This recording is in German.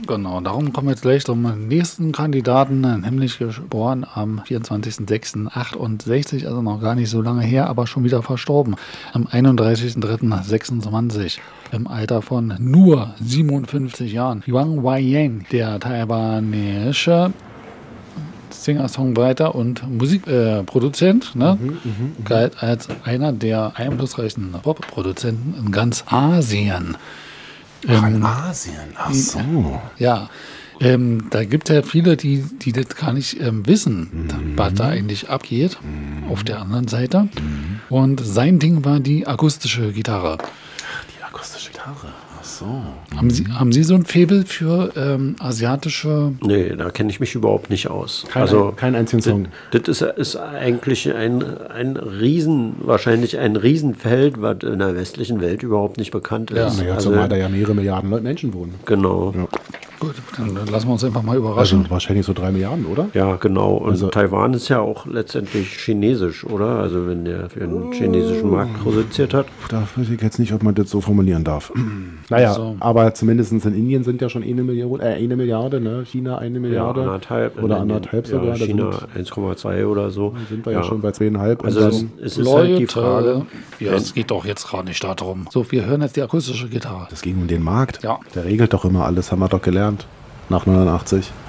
Genau, darum kommen wir jetzt gleich zum nächsten Kandidaten, nämlich geboren am 24.06.68, also noch gar nicht so lange her, aber schon wieder verstorben, am 31.03.26 im Alter von nur 57 Jahren. Wang Weiying, der taiwanische Singer-Songwriter und Musikproduzent, galt als einer der einflussreichsten Pop-Produzenten in ganz Asien. In Asien, ach so. Ja, da gibt es ja viele, die das gar nicht wissen, was da eigentlich abgeht auf der anderen Seite. Und sein Ding war die akustische Gitarre. Die akustische Gitarre, ach so. Haben Sie so ein Faible für asiatische... Nee, da kenne ich mich überhaupt nicht aus. Kein einzigen Song. Das ist eigentlich wahrscheinlich ein Riesenfeld, was in der westlichen Welt überhaupt nicht bekannt ist. Naja, zumal da ja mehrere Milliarden Menschen wohnen. Genau. Ja. Gut, dann lassen wir uns einfach mal überraschen. Also wahrscheinlich so 3 Milliarden, oder? Ja, genau. Und Also- Taiwan ist ja auch letztendlich chinesisch, oder? Also wenn der für den chinesischen Markt produziert hat. Da weiß ich jetzt nicht, ob man das so formulieren darf. Naja, So. aber zumindest in Indien sind ja schon 1 Milliarde, ne? China 1 Milliarde. Anderthalb. Oder anderthalb sogar. Ja, Da China 1,2 oder so. sind wir ja schon bei 2,5. Also und es, dann, es ist halt die Frage. Ja, es geht doch jetzt gerade nicht darum. So, wir hören jetzt die akustische Gitarre. das ging um den Markt. Ja. Der regelt doch immer alles, haben wir doch gelernt. Nach 89.